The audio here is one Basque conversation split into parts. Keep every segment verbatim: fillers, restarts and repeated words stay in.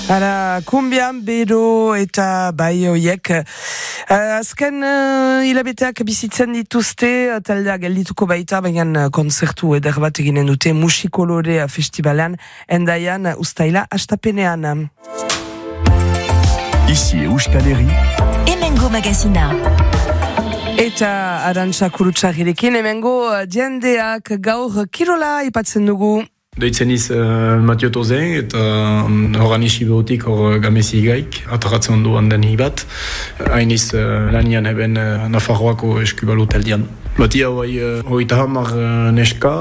Hala, kumbian, bero eta bai oiek. Uh, azken uh, hilabeteak bizitzen dituzte, taldea geldituko baita, baina konzertu eder bat eginen dute Musikolore Festivalan, endaian ustaila astapenean. Ici Euskal Herria. Hemengo magazina. Eta Arantxa Kurutxagirekin, hemengo jendeak gaur kirola ipatzen dugu. Deitzen iz uh, Matio Tozen eta um, horan isi behotik hor gamezi igaik, ataratzen onduan den hibat. Hain iz uh, lanian eben uh, Nafarroako eskubalo taldian. Batia hoi uh, hoita hamar uh, neska,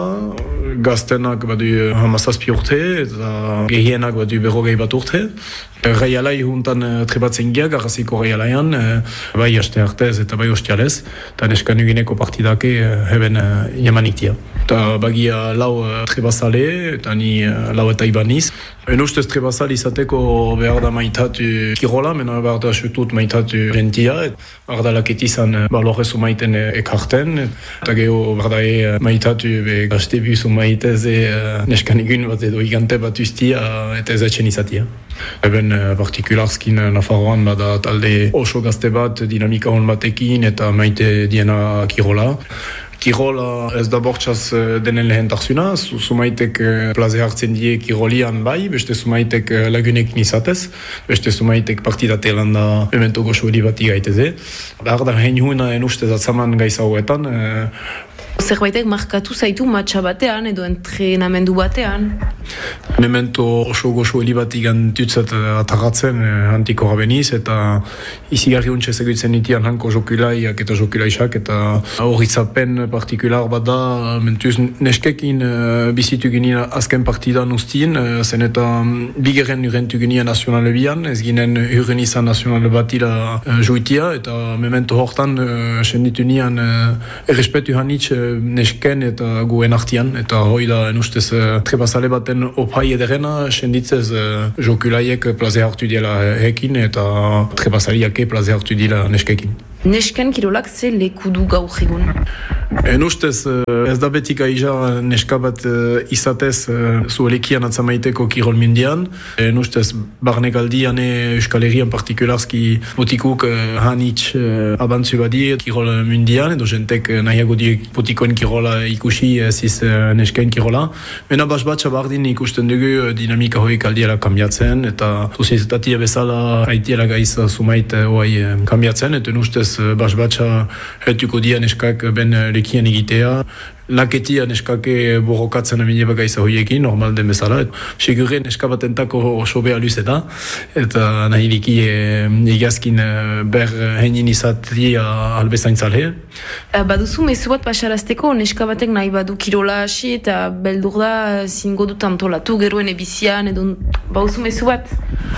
gaztenak badu uh, hamazazpi urte eta gehienak badu berrogei bat urte. Reialai juntan uh, trebatzen geak, arraziko reialaian, uh, bai haste artez eta bai hostialez, eta neska nugineko partidake uh, eben uh, jamanik dia. Eta bagia lau uh, trebazale, eta ni uh, lau eta ibaniz. En ustez trebazale izateko behar da maitatu kirola, mena behar da sutut maitatu rentia, behar da laketizan uh, balorezu maiten uh, ekarten, eta geho behar da e, maitatu be gazte bizu maitez e, uh, neskan egun bat edo igante bat ustia uh, eta ez etxen izatia. Eben uh, partikularski Nafarroan bada talde oso gazte bat, dinamika hon batekin eta maite diena kirola. Kirola ez da bortxaz denen lehentarsuna, sumaitek plaze hartzen die kirolian bai, beste sumaitek lagunek nizatez, beste sumaitek partidate landa memento goxo hori bati gaiteze. Behar da hein huena en ustez atzaman gaiza hauetan. Zerbaitek markatu zaitu matxa batean edo entrenamendu batean? Memento oso goxo heli bat igan tutzat ataratzen antiko rabeniz eta izigarri untxe seguitzen itian hanko jokulaiak eta jokulaisak eta horitzapen partikular bat da mentuz neskekin bizitu ginen azken partidan ustien zen eta bigeren urentu ginen nazionale bian, ez ginen uren izan nazionale batila joitia eta memento hortan senditu nian errespetu hanitz nesken eta guen artian, eta hoi da en ustez uh, trebazale baten opai ederena, senditzez uh, jokulaiek plaze hartu diela hekin eta trebazaliake plaze hartu diela neskekin. Nesken kirolak ze leku du gaur egun? En ustez, ez da betik aija neska bat uh, izatez uh, zuelekian atzamaiteko kirol mundian. En ustez, barnek aldian Euskal Herrian partikularski botikuk uh, hanitz uh, abantzu badi kirol mundian, edo jentek uh, nahiago di botikoen kirola ikusi eziz uh, nesken kirola. Mena bas batxa bardin ikusten dugu uh, dinamika hoik aldiela kambiatzen, eta sozietatia bezala haitiela gaiza sumait uh, hoai uh, kambiatzen, eta en ustez bas batxa hetuko dia neskak ben lekian egitea. Laketia neskake borrokatzen amine bagaiza hoiekin, normal den bezala. Segure neska batentako oso beha luze da, eta nahi liki e, egazkin ber henin izatia albezain zalhe. Baduzu mezu bat pasarazteko neska batek nahi badu kirola hasi eta beldur da zingo dut antolatu geroen ebizian, edo baduzu mezu bat?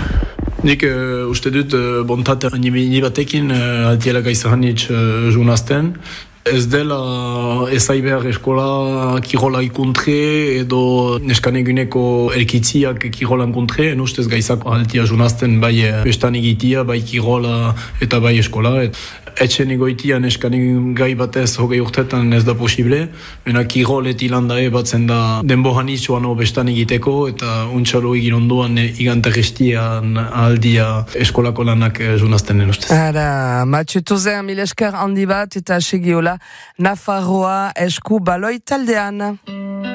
Nik uh, uste dut uh, bontate nimi batekin uh, altiela gaiza hanitz uh, junazten. Ez dela ezaiber eskola kirola ikuntre edo neskan eguneko elkitziak kirolan kuntre, en ustez gaizak altia junazten bai bestan egitia, bai kirola eta bai eskola. Et, etxen egoitia neskan egun gai batez hogei urtetan ez da posible, mena kirol eti landae batzen da denbohan itxuan bestan egiteko eta untxalo egin onduan igantarrestian aldia eskolako lanak junazten en ustez. Ara, Matio Tozen, mil esker handi bat eta segiola Nafarroa esku baloi taldean.